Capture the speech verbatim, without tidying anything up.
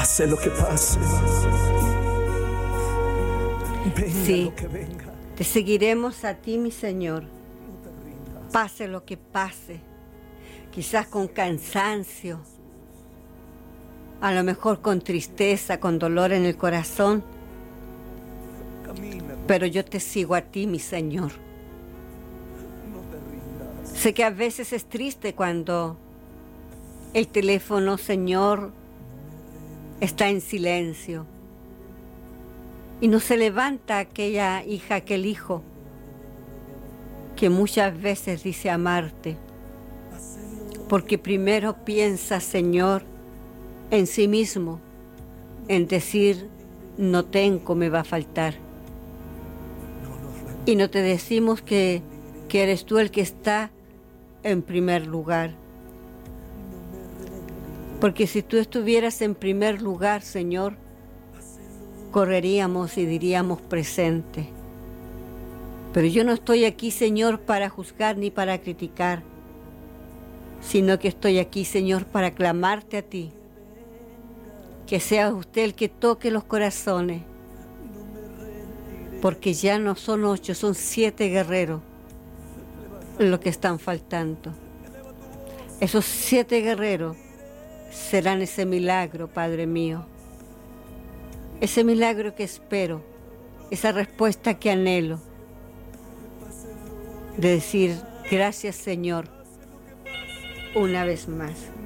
Pase lo que pase. Venga Sí, lo que venga. te seguiremos a ti, mi Señor. Pase lo que pase, quizás con cansancio, a lo mejor con tristeza, con dolor en el corazón, Camina, pero yo te sigo a ti, mi Señor. no te rindas. Sé que a veces es triste cuando el teléfono, Señor, está en silencio y no se levanta aquella hija, aquel hijo que muchas veces dice amarte, porque primero piensa, Señor, en sí mismo, en decir, no tengo, me va a faltar. Y no te decimos que, que eres tú el que está en primer lugar. Porque si tú estuvieras en primer lugar, Señor, correríamos y diríamos presente. Pero yo no estoy aquí, Señor, para juzgar ni para criticar, sino que estoy aquí, Señor, para clamarte a ti. Que sea usted el que toque los corazones, porque ya no son ocho, son siete guerreros los que están faltando. Esos siete guerreros serán ese milagro, Padre mío. Ese milagro que espero, esa respuesta que anhelo, de decir, gracias Señor, una vez más.